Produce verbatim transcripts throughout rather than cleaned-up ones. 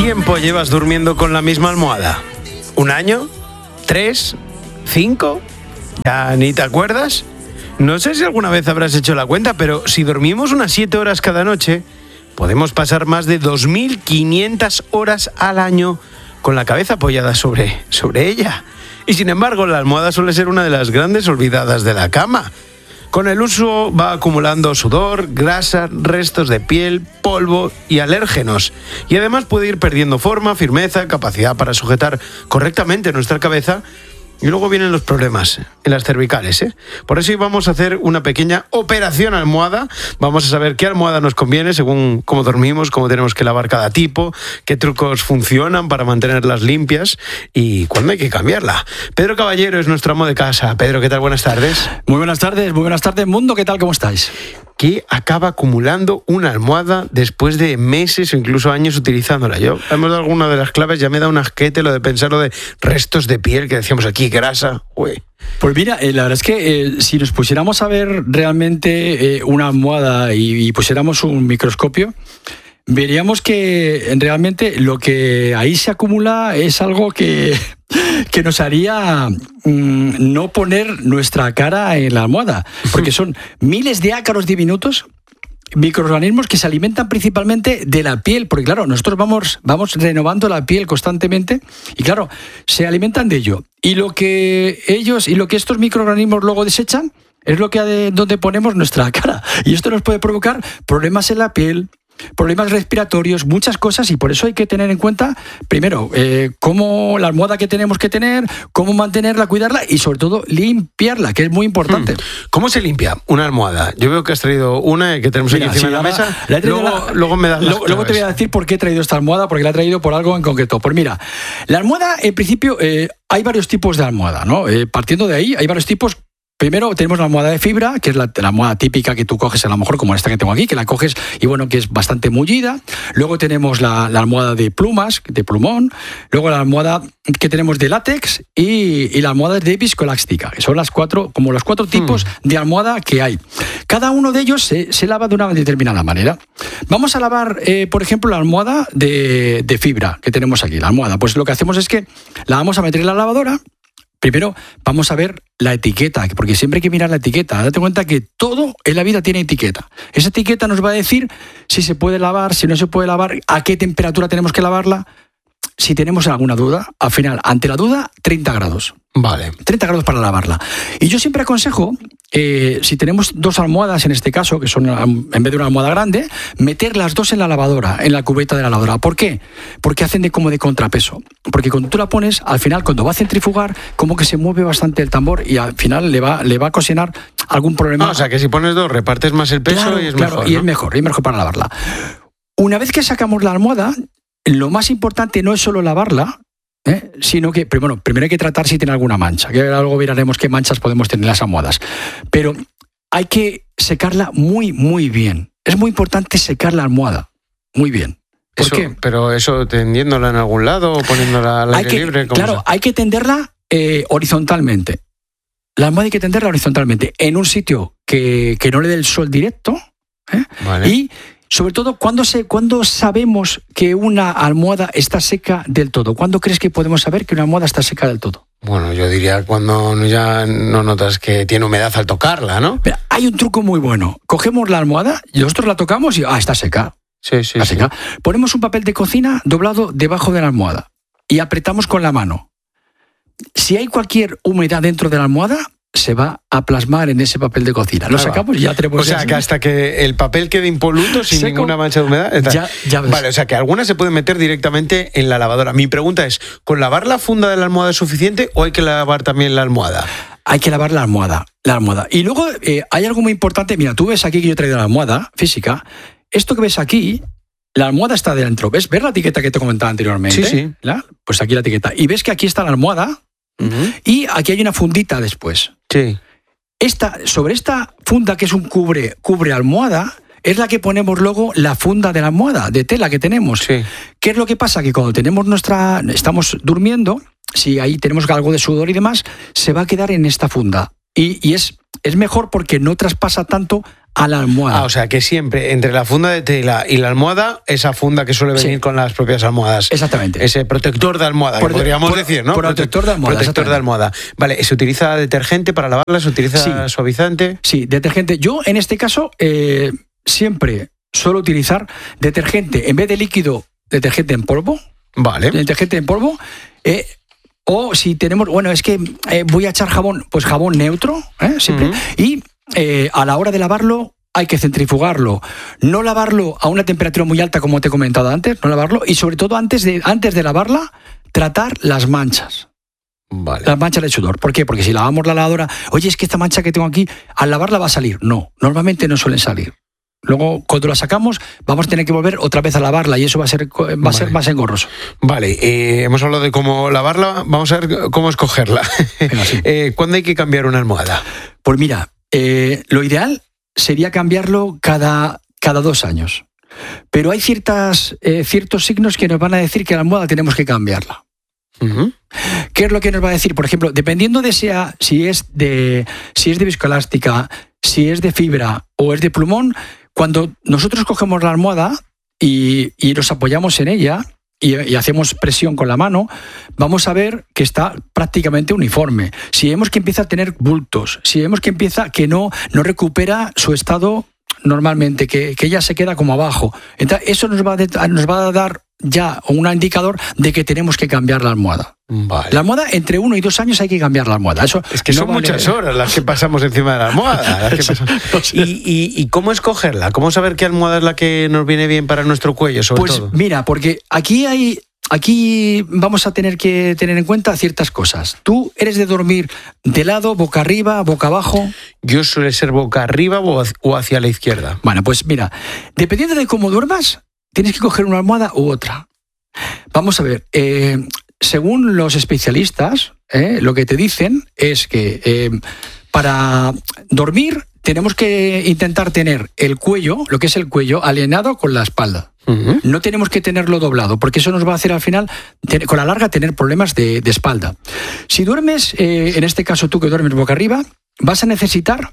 tiempo llevas durmiendo con la misma almohada? ¿Un año? ¿Tres? ¿Cinco? ¿Ya ni te acuerdas? No sé si alguna vez habrás hecho la cuenta, pero si dormimos unas siete horas cada noche, podemos pasar más de dos mil quinientas horas al año con la cabeza apoyada sobre, sobre ella. Y sin embargo, la almohada suele ser una de las grandes olvidadas de la cama. Con el uso va acumulando sudor, grasa, restos de piel, polvo y alérgenos. Y además puede ir perdiendo forma, firmeza, capacidad para sujetar correctamente nuestra cabeza. Y luego vienen los problemas en las cervicales, ¿eh? Por eso hoy vamos a hacer una pequeña operación almohada. Vamos a saber qué almohada nos conviene según cómo dormimos, cómo tenemos que lavar cada tipo, qué trucos funcionan para mantenerlas limpias y cuándo hay que cambiarla. Pedro Caballero es nuestro amo de casa. Pedro, ¿qué tal? Buenas tardes. Muy buenas tardes, muy buenas tardes, mundo. ¿Qué tal? ¿Cómo estáis? ¿Qué acaba acumulando una almohada después de meses o incluso años utilizándola? Yo hemos dado alguna de las claves, ya me da un asquete lo de pensar lo de restos de piel que decíamos aquí, grasa. Uy. Pues mira, eh, la verdad es que eh, si nos pusiéramos a ver realmente eh, una almohada y, y pusiéramos un microscopio, veríamos que realmente lo que ahí se acumula es algo que, que nos haría mmm, no poner nuestra cara en la almohada, porque son miles de ácaros diminutos, microorganismos que se alimentan principalmente de la piel, porque claro, nosotros vamos, vamos renovando la piel constantemente y claro, se alimentan de ello. Y lo que ellos y lo que estos microorganismos luego desechan es lo que de, donde ponemos nuestra cara. Y esto nos puede provocar problemas en la piel, problemas respiratorios, muchas cosas, y por eso hay que tener en cuenta, primero, eh, cómo la almohada que tenemos que tener, cómo mantenerla, cuidarla y sobre todo limpiarla, que es muy importante. ¿Cómo se limpia una almohada? Yo veo que has traído una que tenemos Mira, aquí encima sí, de la, la mesa, la luego, la, luego me das luego, luego te voy a decir por qué he traído esta almohada, porque la he traído por algo en concreto. Pues mira, la almohada, en principio, eh, hay varios tipos de almohada, ¿no? Eh, partiendo de ahí, hay varios tipos. Primero tenemos la almohada de fibra, que es la, la almohada típica que tú coges a lo mejor como esta que tengo aquí, que la coges y bueno, que es bastante mullida. Luego tenemos la, la almohada de plumas, de plumón. Luego la almohada que tenemos de látex y, y la almohada de viscoelástica, que son las cuatro, como los cuatro tipos hmm. de almohada que hay. Cada uno de ellos se, se lava de una determinada manera. Vamos a lavar, eh, por ejemplo, la almohada de, de fibra que tenemos aquí, la almohada. Pues lo que hacemos es que la vamos a meter en la lavadora. Primero vamos a ver la etiqueta, porque siempre hay que mirar la etiqueta. Date cuenta que todo en la vida tiene etiqueta. Esa etiqueta nos va a decir si se puede lavar, si no se puede lavar, a qué temperatura tenemos que lavarla. Si tenemos alguna duda, al final, ante la duda, treinta grados. Vale. treinta grados para lavarla. Y yo siempre aconsejo, eh, si tenemos dos almohadas en este caso, que son en vez de una almohada grande, meter las dos en la lavadora, en la cubeta de la lavadora. ¿Por qué? Porque hacen de como de contrapeso. Porque cuando tú la pones, al final, cuando va a centrifugar, como que se mueve bastante el tambor y al final le va, le va a ocasionar algún problema. Ah, o sea, que si pones dos, repartes más el peso claro, y es claro, mejor, y ¿no? es mejor, y es mejor para lavarla. Una vez que sacamos la almohada, lo más importante no es solo lavarla, ¿eh? sino que bueno, primero hay que tratar si tiene alguna mancha, que luego veremos qué manchas podemos tener en las almohadas. Pero hay que secarla muy, muy bien. Es muy importante secar la almohada muy bien. ¿Por eso, qué? Pero eso tendiéndola en algún lado o poniéndola al aire libre. Claro, sea? Hay que tenderla eh, horizontalmente. La almohada hay que tenderla horizontalmente en un sitio que, que no le dé el sol directo, ¿eh? Vale. Y sobre todo, ¿cuándo, se, ¿cuándo sabemos que una almohada está seca del todo? ¿Cuándo crees que podemos saber que una almohada está seca del todo? Bueno, yo diría cuando ya no notas que tiene humedad al tocarla, ¿no? Mira, hay un truco muy bueno. Cogemos la almohada y nosotros la tocamos y ah, está seca. Sí, sí, está sí. seca. Ponemos un papel de cocina doblado debajo de la almohada y apretamos con la mano. Si hay cualquier humedad dentro de la almohada, se va a plasmar en ese papel de cocina. Lo sacamos y ya tenemos... O sea, que hasta que el papel quede impoluto, sin seco, ninguna mancha de humedad... Está... Ya, ya ves. Vale, o sea, que algunas se pueden meter directamente en la lavadora. Mi pregunta es, ¿con lavar la funda de la almohada es suficiente o hay que lavar también la almohada? Hay que lavar la almohada, la almohada. Y luego eh, hay algo muy importante. Mira, tú ves aquí que yo he traído la almohada física. Esto que ves aquí, la almohada está dentro. ¿Ves? ¿Ves la etiqueta que te comentaba anteriormente? Sí, sí. ¿La? Pues aquí la etiqueta. Y ves que aquí está la almohada uh-huh. y aquí hay una fundita después. Sí. Esta, sobre esta funda que es un cubre, cubre almohada, es la que ponemos luego la funda de la almohada, de tela que tenemos. Sí. ¿Qué es lo que pasa? Que cuando tenemos nuestra, estamos durmiendo, si ahí tenemos algo de sudor y demás, se va a quedar en esta funda. Y, y es, es mejor porque no traspasa tanto a la almohada. Ah, o sea, que siempre entre la funda de tela y la almohada, esa funda que suele venir sí. con las propias almohadas. Exactamente. Ese protector de almohada, Prote- podríamos pro- decir, ¿no? Protector de almohada. Protector de almohada. Vale, ¿se utiliza detergente para lavarla? ¿Se utiliza sí. suavizante? Sí, detergente. Yo, en este caso, eh, siempre suelo utilizar detergente, en vez de líquido, detergente en polvo. Vale. Detergente en polvo. Eh, o si tenemos, bueno, es que eh, voy a echar jabón, pues jabón neutro, ¿eh? Siempre. Uh-huh. Y eh, a la hora de lavarlo, hay que centrifugarlo. No lavarlo a una temperatura muy alta, como te he comentado antes, no lavarlo. Y sobre todo, antes de, antes de lavarla, tratar las manchas. Vale. Las manchas de sudor. ¿Por qué? Porque si lavamos la lavadora, oye, es que esta mancha que tengo aquí, al lavarla va a salir. No, normalmente no suelen salir. Luego, cuando la sacamos, vamos a tener que volver otra vez a lavarla y eso va a ser, va a vale. ser más engorroso. Vale, eh, hemos hablado de cómo lavarla, vamos a ver cómo escogerla. Venga, sí. eh, ¿Cuándo hay que cambiar una almohada? Pues mira, eh, lo ideal sería cambiarlo cada, cada dos años. Pero hay ciertas, eh, ciertos signos que nos van a decir que la almohada tenemos que cambiarla. Uh-huh. ¿Qué es lo que nos va a decir? Por ejemplo, dependiendo de sea, si es de si es de viscoelástica, si es de fibra o es de plumón, cuando nosotros cogemos la almohada y, y nos apoyamos en ella y, y hacemos presión con la mano, vamos a ver que está prácticamente uniforme. Si vemos que empieza a tener bultos, si vemos que empieza que no, no recupera su estado normalmente, que, que ella se queda como abajo, entonces eso nos va a, nos va a dar ya un indicador de que tenemos que cambiar la almohada. Vale. La almohada, entre uno y dos años hay que cambiar la almohada. Eso es que no son vale... muchas horas las que pasamos encima de la almohada. Las que pasamos... ¿Y, y, ¿Y cómo escogerla? ¿Cómo saber qué almohada es la que nos viene bien para nuestro cuello, sobre pues, todo? Pues mira, porque aquí hay... Aquí vamos a tener que tener en cuenta ciertas cosas. ¿Tú eres de dormir de lado, boca arriba, boca abajo? Yo suele ser boca arriba o hacia la izquierda. Bueno, pues mira, dependiendo de cómo duermas, tienes que coger una almohada u otra. Vamos a ver, eh, según los especialistas, eh, lo que te dicen es que eh, para dormir tenemos que intentar tener el cuello, lo que es el cuello, alineado con la espalda. Uh-huh. No tenemos que tenerlo doblado, porque eso nos va a hacer al final, con la larga, tener problemas de, de espalda. Si duermes, eh, en este caso tú que duermes boca arriba, vas a necesitar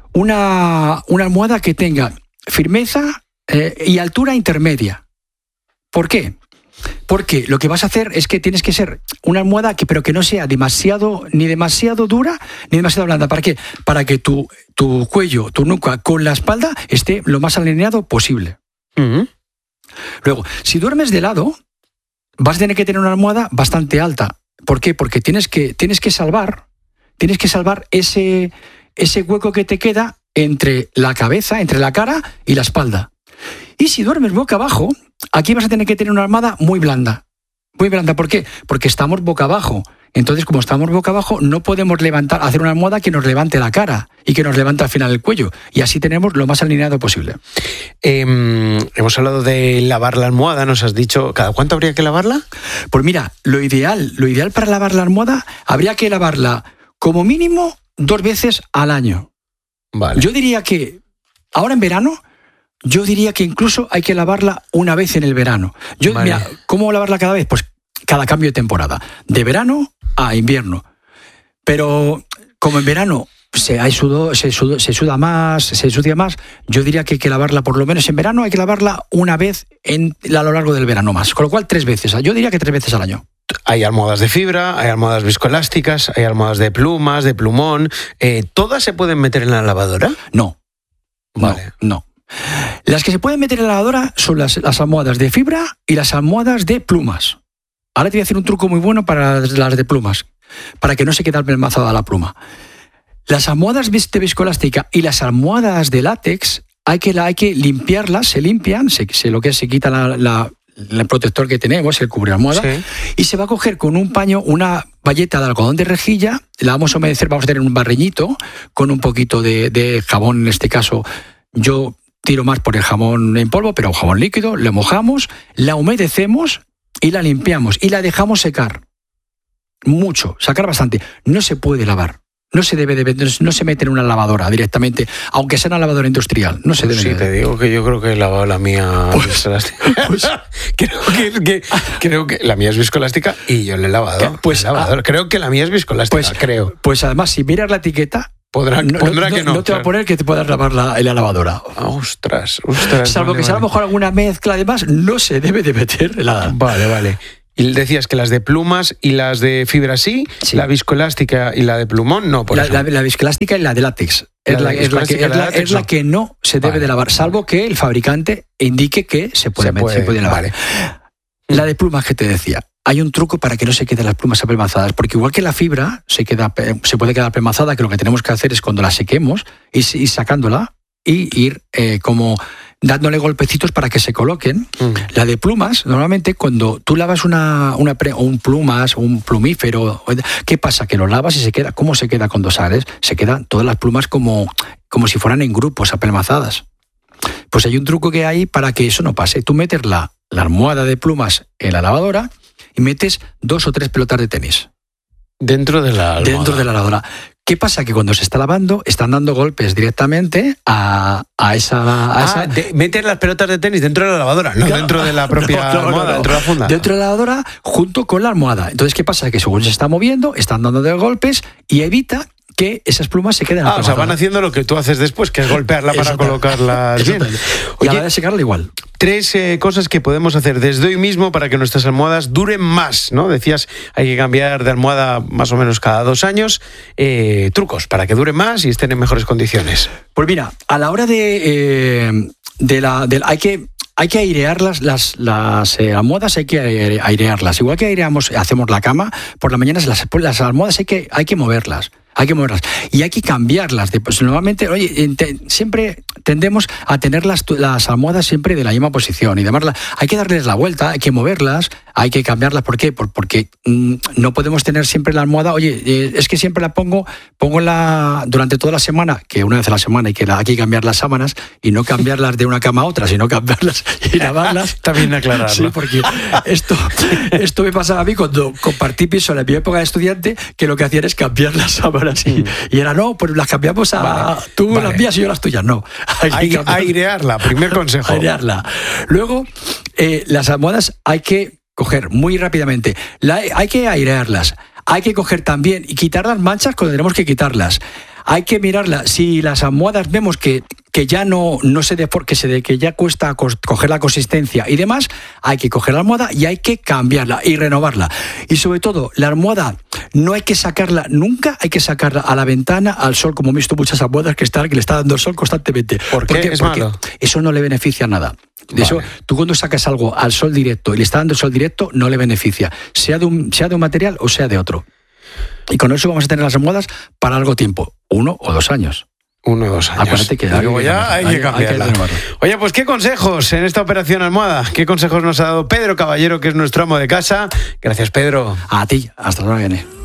una, una almohada que tenga firmeza eh, y altura intermedia. ¿Por qué? Porque lo que vas a hacer es que tienes que ser una almohada que, pero que no sea demasiado, ni demasiado dura, ni demasiado blanda. ¿Para qué? Para que tu, tu cuello, tu nuca con la espalda esté lo más alineado posible. Uh-huh. Luego, si duermes de lado, vas a tener que tener una almohada bastante alta. ¿Por qué? Porque tienes que, tienes que salvar, tienes que salvar ese, ese hueco que te queda entre la cabeza, entre la cara y la espalda. Y si duermes boca abajo, aquí vas a tener que tener una almohada muy blanda. Muy blanda, ¿por qué? Porque estamos boca abajo. Entonces, como estamos boca abajo, no podemos levantar, hacer una almohada que nos levante la cara y que nos levante al final el cuello. Y así tenemos lo más alineado posible. Eh, hemos hablado de lavar la almohada, nos has dicho, ¿cada cuánto habría que lavarla? Pues mira, lo ideal, lo ideal para lavar la almohada, habría que lavarla como mínimo dos veces al año. Vale. Yo diría que ahora en verano, yo diría que incluso hay que lavarla una vez en el verano. Yo, vale. Mira, ¿cómo lavarla cada vez? Pues cada cambio de temporada. De verano a invierno. Pero como en verano se, hay sudo, se, sudo, se suda más, se sucia más, yo diría que hay que lavarla por lo menos en verano, hay que lavarla una vez en, a lo largo del verano más. Con lo cual, tres veces. Yo diría que tres veces al año. Hay almohadas de fibra, hay almohadas viscoelásticas, hay almohadas de plumas, de plumón. Eh, ¿Todas se pueden meter en la lavadora? No. Vale. No, no. Las que se pueden meter en la lavadora son las, las almohadas de fibra y las almohadas de plumas. Ahora te voy a hacer un truco muy bueno para las de plumas, para que no se quede pelmazada la pluma. Las almohadas de viscoelástica y las almohadas de látex hay que, hay que limpiarlas, se limpian, se, se, lo que es, se quita la, la, el protector que tenemos, el cubre-almohada, sí. Y se va a coger con un paño, una bayeta de algodón de rejilla, la vamos a humedecer, vamos a tener un barreñito con un poquito de, de jabón, en este caso yo tiro más por el jabón en polvo, pero jabón líquido, le mojamos, la humedecemos y la limpiamos y la dejamos secar. Mucho, sacar bastante. No se puede lavar. No se debe de, no se mete en una lavadora directamente, aunque sea una lavadora industrial. No se pues debe. Sí, de... te digo que yo creo que he lavado la mía pues, viscoelástica. Pues, creo, que, que, creo que la mía es viscoelástica y yo le he lavado. Pues, he lavado. Ah, creo que la mía es viscoelástica, pues, creo. Pues además, si miras la etiqueta, Podrá, no, pondrá no, que no. No te va a poner que te puedas lavar la, en la lavadora. Ostras, ostras. Salvo vale, que sea vale. a lo mejor alguna mezcla de más, no se debe de meter la... Vale, vale. Y decías que las de plumas y las de fibra sí, Sí. la viscoelástica y la de plumón no, por La, ejemplo. la, la viscoelástica y la de látex. La Es la, de es la que, viscoelástica y es la la, de látex, es la no. que no se debe Vale, de lavar, salvo que el fabricante indique que se puede, Se met- puede, se puede lavar. vale. La de plumas que te decía. Hay un truco para que no se queden las plumas apelmazadas, porque igual que la fibra se, queda, se puede quedar apelmazada, que lo que tenemos que hacer es cuando la sequemos, ir, ir sacándola y ir eh, como dándole golpecitos para que se coloquen. Mm. La de plumas, normalmente cuando tú lavas una, una pre, un plumas, un plumífero, ¿qué pasa? Que lo lavas y se queda, ¿cómo se queda cuando sales? Se quedan todas las plumas como, como si fueran en grupos, apelmazadas. Pues hay un truco que hay para que eso no pase. Tú metes la, la almohada de plumas en la lavadora y metes dos o tres pelotas de tenis Dentro de la almohada. dentro de la lavadora. ¿Qué pasa? Que cuando se está lavando, están dando golpes directamente a, a esa... A Ah, esa de- meter las pelotas de tenis dentro de la lavadora, no Claro. dentro de la propia No, no, no, almohada, no. dentro de la funda. Dentro de la lavadora, junto con la almohada. Entonces, ¿qué pasa? Que según se está moviendo, están dando de golpes y evita que esas plumas se queden Ah, o sea, apelmazadas. van haciendo lo que tú haces después, que es golpearla para Exacto. colocarlas bien. Exactamente. Y a la hora Oye, de secarla igual. tres eh, cosas que podemos hacer desde hoy mismo para que nuestras almohadas duren más, ¿no? Decías, hay que cambiar de almohada más o menos cada dos años. Eh, trucos para que duren más y estén en mejores condiciones. Pues mira, a la hora de, eh, de la... de- hay que... Hay que airear las, las, las eh, almohadas, hay que aire- airearlas. Igual que aireamos, hacemos la cama, por la mañana las, las almohadas hay que, hay que moverlas. Hay que moverlas. Y hay que cambiarlas. De, pues, normalmente, oye, ente- siempre tendemos a tener las, las almohadas siempre de la misma posición y demás. La- hay que darles la vuelta, hay que moverlas, hay que cambiarlas. ¿Por qué? Por, porque mm, no podemos tener siempre la almohada. Oye, eh, es que siempre la pongo, pongo la durante toda la semana, que una vez a la semana hay que, hay que cambiar las sábanas y no cambiarlas de una cama a otra, sino cambiarlas y lavarlas. Está bien aclararlo. Sí, porque esto, esto me pasaba a mí cuando compartí piso en mi época de estudiante, que lo que hacían es cambiar las sábanas y, y era, no, pues las cambiamos a Vale, tú vale. las mías y yo las tuyas, no. Hay que Hay que cambiar- airearla, primer consejo. airearla. Luego, eh, las almohadas hay que coger muy rápidamente, La- hay que airearlas, hay que coger también y quitar las manchas cuando tenemos que quitarlas. Hay que mirarlas. Si las almohadas vemos que, que ya no, no se de, que se de, que ya cuesta cos, coger la consistencia y demás, hay que coger la almohada y hay que cambiarla y renovarla. Y sobre todo, la almohada no hay que sacarla nunca, hay que sacarla a la ventana, al sol, como he visto muchas almohadas que, están, que le está dando el sol constantemente. ¿Por qué? ¿Es Porque malo? eso no le beneficia nada. De eso, Vale. tú cuando sacas algo al sol directo y le está dando el sol directo, no le beneficia, sea de un, sea de un material o sea de otro. Y con eso vamos a tener las almohadas para algo tiempo, uno o dos años. Uno o dos años. Acuérdate que Y hay luego que ya cambiarla, hay hay- que hay que cambiarla. renovarla. Oye, pues qué consejos en esta operación almohada. ¿Qué consejos nos ha dado Pedro Caballero, que es nuestro amo de casa? Gracias, Pedro. A ti, hasta la semana que viene.